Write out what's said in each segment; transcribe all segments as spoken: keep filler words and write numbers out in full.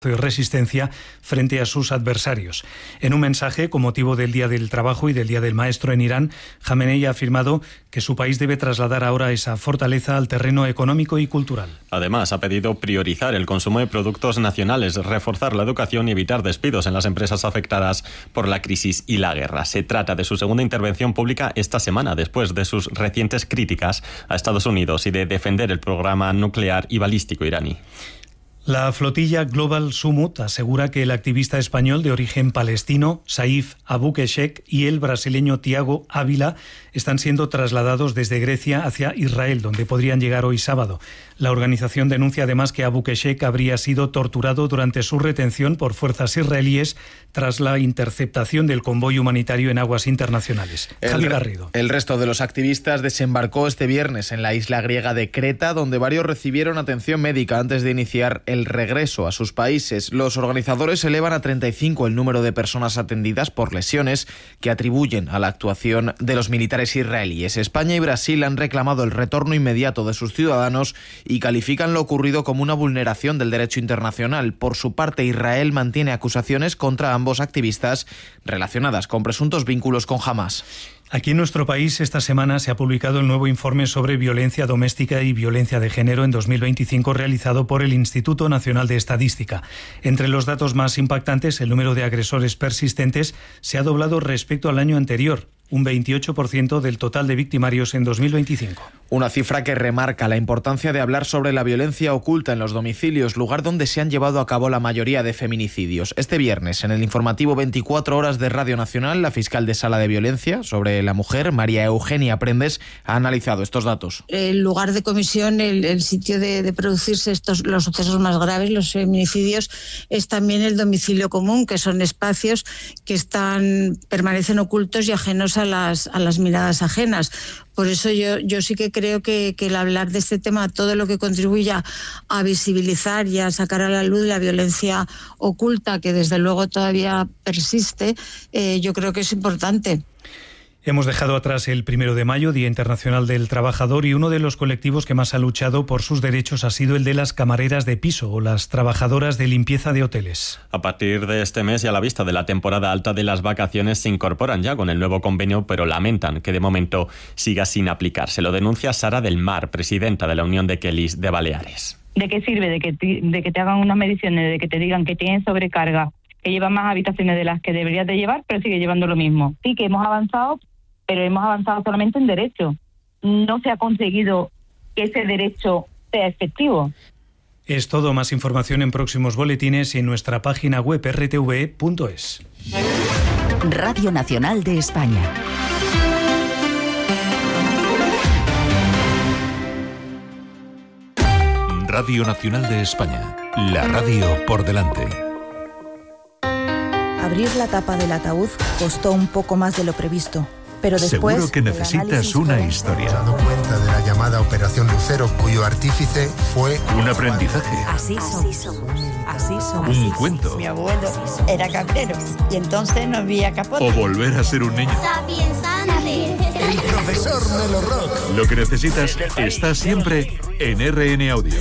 y resistencia frente a sus adversarios. En un mensaje con motivo del Día del Trabajo y del Día del Maestro en Irán, Jamenei ha afirmado que su país debe trasladar ahora esa fortaleza al terreno económico y cultural. Además, ha pedido priorizar el consumo de productos nacionales, reforzar la educación y evitar despidos en las empresas afectadas por la crisis y la guerra. Se trata de su segunda intervención pública esta semana, después de sus recientes críticas a Estados Unidos y de defender el programa nuclear y balístico iraní. La flotilla Global Summit asegura que el activista español de origen palestino, Saif Abou-Keshek, y el brasileño Tiago Ávila están siendo trasladados desde Grecia hacia Israel, donde podrían llegar hoy sábado. La organización denuncia además que Abou-Keshek habría sido torturado durante su retención por fuerzas israelíes tras la interceptación del convoy humanitario en aguas internacionales. El, Garrido. El resto de los activistas desembarcó este viernes en la isla griega de Creta, donde varios recibieron atención médica antes de iniciar el regreso a sus países. Los organizadores elevan a treinta y cinco el número de personas atendidas por lesiones que atribuyen a la actuación de los militares israelíes. España y Brasil han reclamado el retorno inmediato de sus ciudadanos y califican lo ocurrido como una vulneración del derecho internacional. Por su parte, Israel mantiene acusaciones contra ambos activistas relacionadas con presuntos vínculos con Hamás. Aquí en nuestro país esta semana se ha publicado el nuevo informe sobre violencia doméstica y violencia de género en dos mil veinticinco realizado por el Instituto Nacional de Estadística. Entre los datos más impactantes, el número de agresores persistentes se ha doblado respecto al año anterior, un veintiocho por ciento del total de victimarios en dos mil veinticinco. Una cifra que remarca la importancia de hablar sobre la violencia oculta en los domicilios, lugar donde se han llevado a cabo la mayoría de feminicidios. Este viernes, en el informativo veinticuatro horas de Radio Nacional, la fiscal de Sala de Violencia sobre la Mujer, María Eugenia Prendes, ha analizado estos datos. El lugar de comisión, el, el sitio de, de producirse estos los sucesos más graves, los feminicidios, es también el domicilio común, que son espacios que están permanecen ocultos y ajenos a las, a las miradas ajenas. Por eso yo, yo sí que creo que, que el hablar de este tema, todo lo que contribuya a visibilizar y a sacar a la luz la violencia oculta, que desde luego todavía persiste, eh, yo creo que es importante. Hemos dejado atrás el primero de mayo, Día Internacional del Trabajador, y uno de los colectivos que más ha luchado por sus derechos ha sido el de las camareras de piso o las trabajadoras de limpieza de hoteles. A partir de este mes y a la vista de la temporada alta de las vacaciones se incorporan ya con el nuevo convenio, pero lamentan que de momento siga sin aplicarse. Lo denuncia Sara del Mar, presidenta de la Unión de Kellys de Baleares. ¿De qué sirve? De que te, de que te hagan unas mediciones, de que te digan que tienes sobrecarga, que llevan más habitaciones de las que deberías de llevar, pero sigue llevando lo mismo. Sí que hemos avanzado, pero hemos avanzado solamente en derecho. No se ha conseguido que ese derecho sea efectivo. Es todo. Más información en próximos boletines y en nuestra página web erre te ve punto es. Radio Nacional de España. Radio Nacional de España. La radio por delante. Abrir la tapa del ataúd costó un poco más de lo previsto. Pero después, seguro que necesitas una historia. Se ha dado cuenta de la llamada Operación Lucero, cuyo artífice fue un aprendizaje. Así somos. Así somos. Un cuento. Mi abuelo era cabrero y entonces no había capote. O volver a ser un niño. el profesor Melo Rock. Lo que necesitas está siempre en erre ene Audio.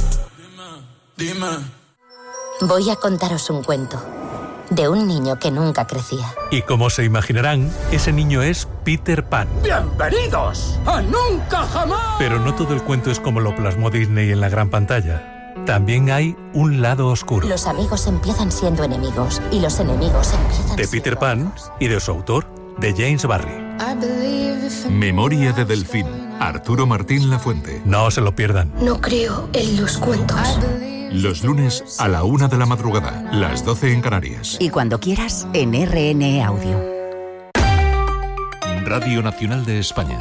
Voy a contaros un cuento de un niño que nunca crecía. Y como se imaginarán, ese niño es Peter Pan. ¡Bienvenidos a Nunca Jamás! Pero no todo el cuento es como lo plasmó Disney en la gran pantalla. También hay un lado oscuro. Los amigos empiezan siendo enemigos y los enemigos empiezan de Peter Pan amigos. Y de su autor, de James Barrie. Memoria de Delfín, Arturo Martín Lafuente. No se lo pierdan. No creo en los cuentos. Los lunes a la una de la madrugada, las doce en Canarias. Y cuando quieras, en erre ene Audio. Radio Nacional de España.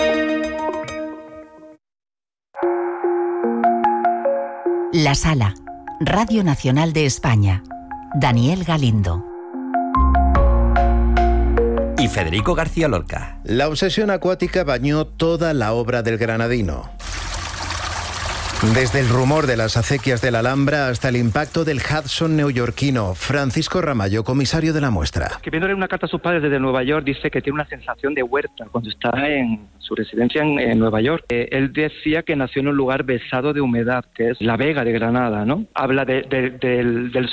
La Sala, Radio Nacional de España. Daniel Galindo. Y Federico García Lorca. La obsesión acuática bañó toda la obra del granadino. Desde el rumor de las acequias de la Alhambra hasta el impacto del Hudson neoyorquino, Francisco Ramallo, comisario de la muestra. Escribiéndole una carta a sus padres desde Nueva York, dice que tiene una sensación de huerta cuando está en su residencia en, en Nueva York. Eh, él decía que nació en un lugar besado de humedad, que es la Vega de Granada, ¿no? Habla de, de, del, del